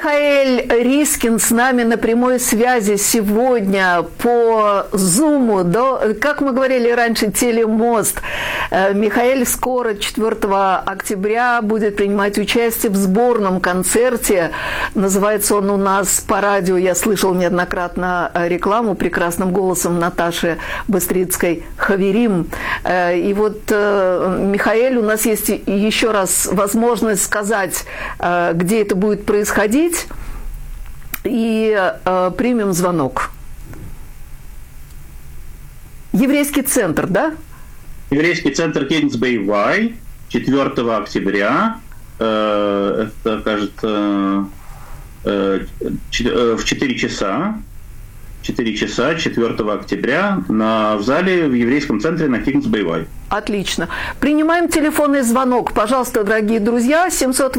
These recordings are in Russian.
Михаэль Рискин с нами на прямой связи сегодня по Zoom, как мы говорили раньше, телемост. Михаэль скоро, 4 октября, будет принимать участие в сборном концерте. Называется он у нас по радио, я слышал неоднократно рекламу прекрасным голосом Наташи Быстрицкой «Хаверим». И вот, Михаэль, у нас есть еще раз возможность сказать, где это будет происходить, и примем звонок. Еврейский центр, да? Еврейский центр Кингсбей-Вай, 4 октября, это, кажется, в 4 часа, 4 октября в зале в еврейском центре на Кингсбей-Вай. Отлично. Принимаем телефонный звонок. Пожалуйста, дорогие друзья,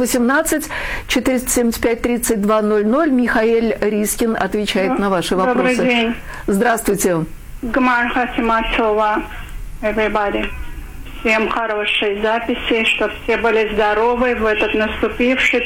718-475-3200. Михаэль Рискин отвечает на ваши вопросы. Добрый день. Здравствуйте. Гмар Хасиматова, everybody. Всем хорошей записи, чтобы все были здоровы в этот наступивший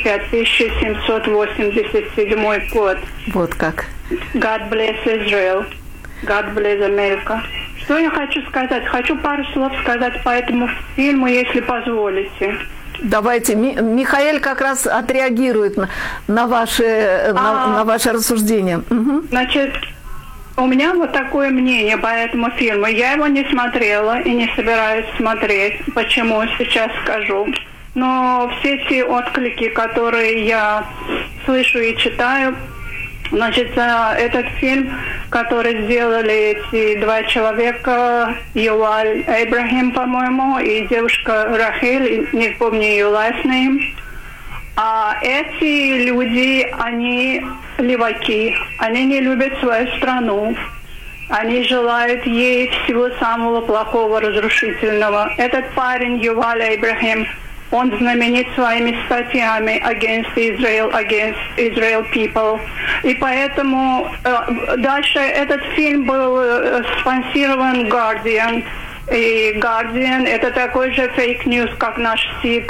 5787 год. Вот как. God bless Israel. God bless America. Что я хочу сказать? Хочу пару слов сказать по этому фильму, если позволите. Давайте. Михаэль как раз отреагирует на ваши рассуждения. Угу. Значит, у меня вот такое мнение по этому фильму. Я его не смотрела и не собираюсь смотреть. Почему? Сейчас скажу. Но все те отклики, которые я слышу и читаю, значит, этот фильм, который сделали эти два человека, Юваль Эйбрахим, по-моему, и девушка Рахель, не помню ее last name. А эти люди, они леваки, они не любят свою страну, они желают ей всего самого плохого, разрушительного. Этот парень, Юваль Эйбрахим, он знаменит своими статьями against Israel people. И поэтому дальше этот фильм был спонсирован Guardian. И Guardian это такой же фейк-ньюс, как наш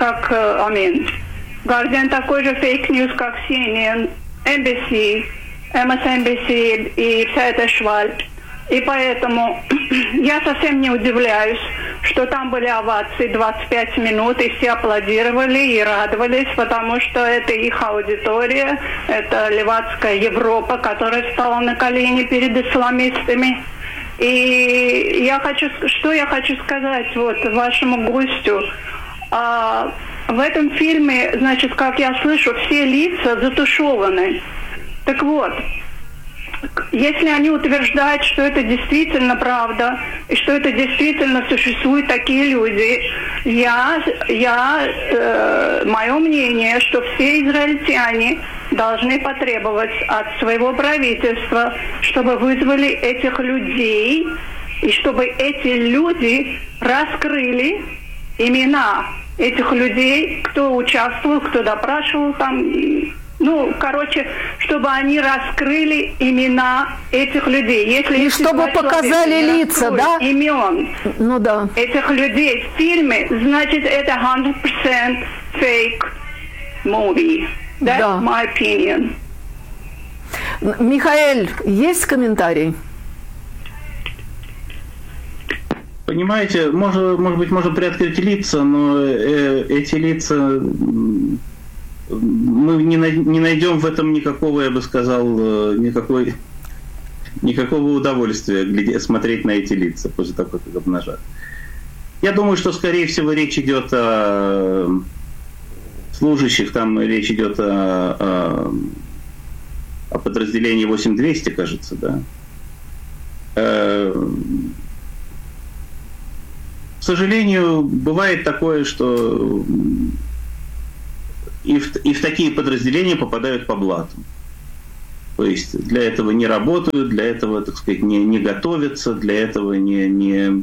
Guardian такой же фейк-ньюс, как CNN, NBC, MSNBC и вся эта шваль. И поэтому я совсем не удивляюсь, что там были овации 25 минут, и все аплодировали и радовались, потому что это их аудитория, это левацкая Европа, которая стала на колени перед исламистами. И что я хочу сказать вот вашему гостю. В этом фильме, значит, как я слышу, все лица затушеваны. Так вот, если они утверждают, что это действительно правда, и что это действительно существуют такие люди, мое мнение, что все израильтяне должны потребовать от своего правительства, чтобы вызвали этих людей, и чтобы эти люди раскрыли имена этих людей, кто участвовал, кто допрашивал там. Чтобы они раскрыли имена этих людей. И чтобы показали лица, да? Имен этих людей в фильме, значит, это 100% fake movie. That's my opinion. Михаэль, есть комментарий? Понимаете, может быть, можно приоткрыть лица, но эти лица... Мы не найдем в этом никакого, я бы сказал, никакого удовольствия смотреть на эти лица после того, как их обнажат. Я думаю, что, скорее всего, речь идет о служащих, там речь идет о подразделении 8200, кажется, да. К сожалению, бывает такое, что и в такие подразделения попадают по блату. То есть для этого не работают, для этого, так сказать, не готовятся, для этого не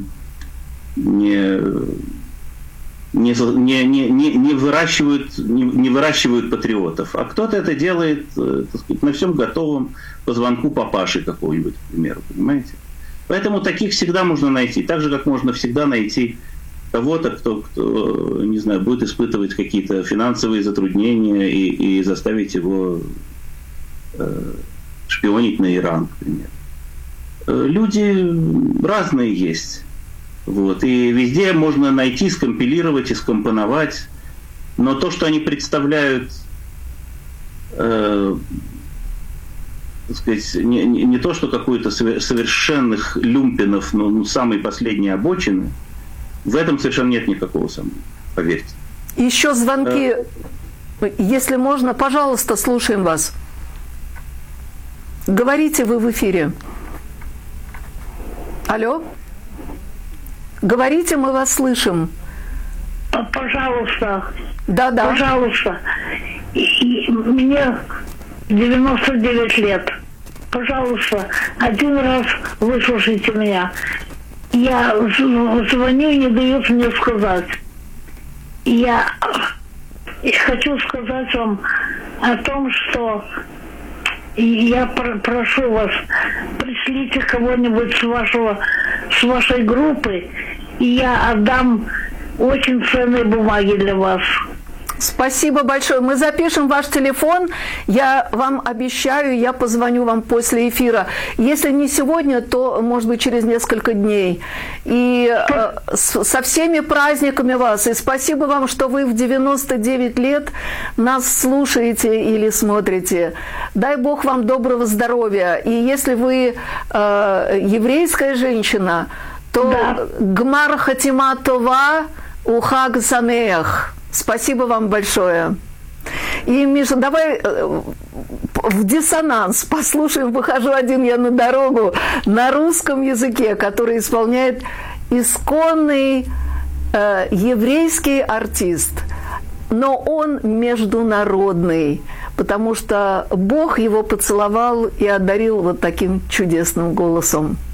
выращивают патриотов. А кто-то это делает, так сказать, на всем готовом по звонку папаши какого-нибудь, к примеру, понимаете? Поэтому таких всегда можно найти. Так же, как можно всегда найти кого-то, кто, не знаю, будет испытывать какие-то финансовые затруднения и заставить его шпионить на Иран, к примеру. Люди разные есть. Вот, и везде можно найти, скомпилировать и скомпоновать. Но то, что они представляют, так сказать, не то, что какую-то совершенных люмпинов, но самые последние обочины, в этом совершенно нет никакого сомнения, поверьте. Еще звонки, если можно, пожалуйста, слушаем вас. Говорите, вы в эфире. Алло? Говорите, мы вас слышим. Пожалуйста. Да. Пожалуйста. Мне 99 лет. Пожалуйста, один раз выслушайте меня. Я звоню, не дают мне сказать. Я хочу сказать вам о том, что я прошу вас, пришлите кого-нибудь с вашей группы, и я отдам очень ценные бумаги для вас. Спасибо большое. Мы запишем ваш телефон. Я вам обещаю, я позвоню вам после эфира. Если не сегодня, то, может быть, через несколько дней. И со всеми праздниками вас. И спасибо вам, что вы в 99 лет нас слушаете или смотрите. Дай Бог вам доброго здоровья. И если вы еврейская женщина, то Гмар Хатима Това Ухаг Самеах. Спасибо вам большое. И, Миша, давай в диссонанс послушаем «Выхожу один я на дорогу» на русском языке, который исполняет исконный еврейский артист. Но он международный, потому что Бог его поцеловал и одарил вот таким чудесным голосом.